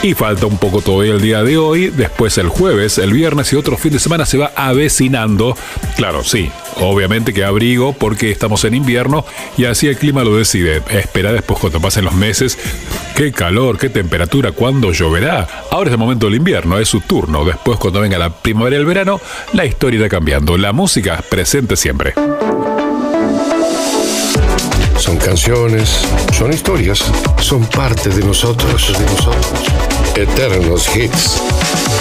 y falta un poco todavía el día de hoy. Después el jueves, el viernes y otro fin de semana se va avecinando. Claro, sí, obviamente que abrigo porque estamos en invierno y así el clima lo decide. Espera después cuando pasen los meses. Qué calor, qué temperatura, cuándo lloverá. Ahora es el momento del invierno, es su turno. Después cuando venga la primavera y el verano, la historia irá cambiando. La música presente siempre. Son canciones, son historias, son parte de nosotros. Eternos hits.